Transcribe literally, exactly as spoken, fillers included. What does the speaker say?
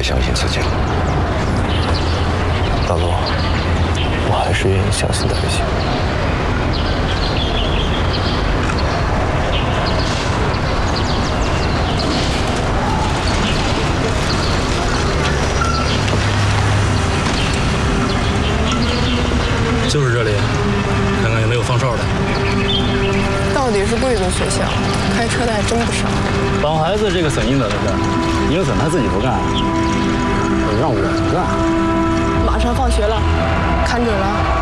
太相信自己了。 大陆，我还是愿意相信德行。 就是这里，看看有没有放哨的。 到底是贵族学校，开车的还真不少。 帮孩子这个损阴德的事儿，宁损他自己不干，让我不干。 马上放学了，看准了。